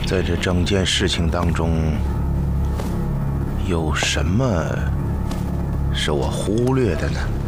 在这整件事情当中，有什么是我忽略的呢？